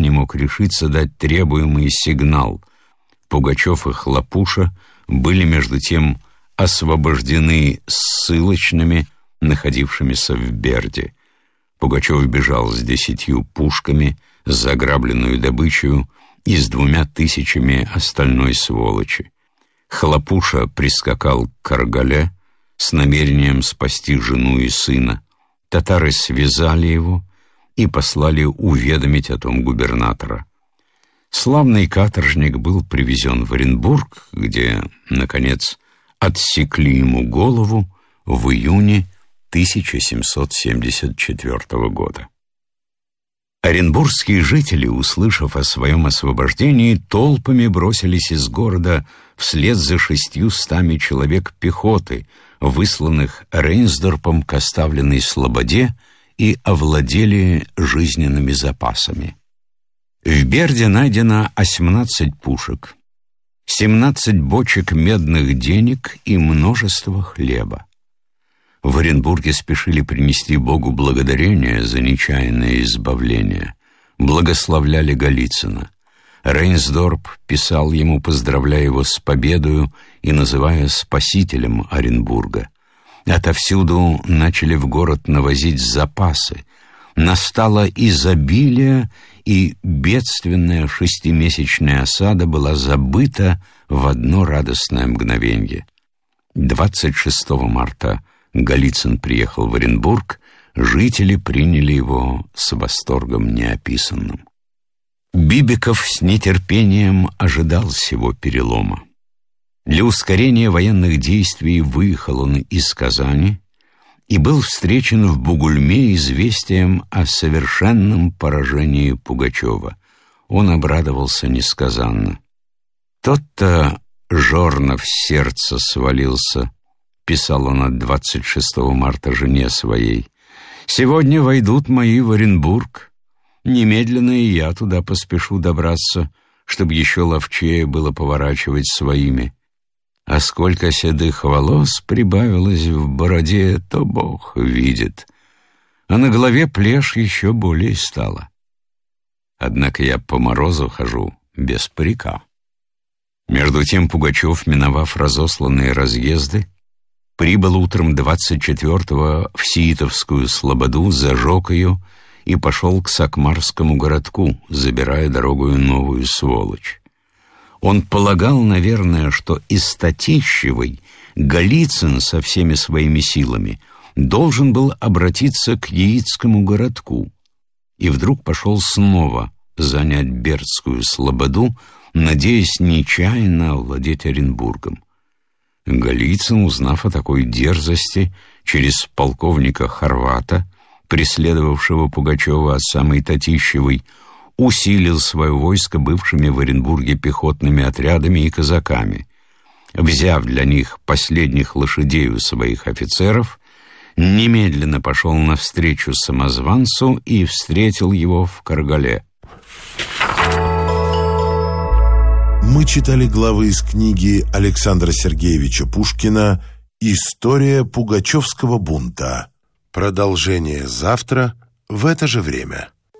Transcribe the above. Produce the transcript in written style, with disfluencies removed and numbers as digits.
не мог решиться дать требуемый сигнал. Пугачев и Хлопуша были между тем освобождены ссылочными, находившимися в Берде. Пугачев бежал с 10 пушками, с заграбленную добычей и с 2000 остальной сволочи. Хлопуша прискакал к Каргале с намерением спасти жену и сына. Татары связали его и послали уведомить о том губернатора. Славный каторжник был привезен в Оренбург, где, наконец, отсекли ему голову в июне 1774 года. Оренбургские жители, услышав о своем освобождении, толпами бросились из города вслед за 600 человек пехоты, высланных Рейнсдорпом к оставленной слободе, и овладели жизненными запасами. В Берде найдено 18 пушек, 17 бочек медных денег и множество хлеба. В Оренбурге спешили принести Богу благодарение за нечаянное избавление, благословляли Голицына. Рейнсдорп писал ему, поздравляя его с победою и называя спасителем Оренбурга. Отовсюду начали в город навозить запасы. Настало изобилие, и бедственная 6-месячная осада была забыта в одно радостное мгновенье. 26 марта Голицын приехал в Оренбург, жители приняли его с восторгом неописанным. Бибиков с нетерпением ожидал сего перелома. Для ускорения военных действий выехал он из Казани и был встречен в Бугульме известием о совершенном поражении Пугачева. Он обрадовался несказанно. «Тот-то Жорнов с сердца свалился», — писал он от 26 марта жене своей. «Сегодня войдут мои в Оренбург. Немедленно и я туда поспешу добраться, чтобы еще ловчее было поворачивать своими. А сколько седых волос прибавилось в бороде, то Бог видит. А на голове плешь еще более стала. Однако я по морозу хожу без парика». Между тем Пугачев, миновав разосланные разъезды, прибыл утром 24-го в Сиитовскую слободу, зажег ее и пошел к Сакмарскому городку, забирая дорогою новую сволочь. Он полагал, наверное, что из Татищевой Голицын со всеми своими силами должен был обратиться к Яицкому городку, и вдруг пошел снова занять Бердскую слободу, надеясь нечаянно овладеть Оренбургом. Голицын, узнав о такой дерзости, через полковника Хорвата, преследовавшего Пугачева от самой Татищевой, усилил свое войско бывшими в Оренбурге пехотными отрядами и казаками. Взяв для них последних лошадей у своих офицеров, немедленно пошел навстречу самозванцу и встретил его в Каргале. Мы читали главы из книги Александра Сергеевича Пушкина «История Пугачевского бунта». Продолжение завтра в это же время.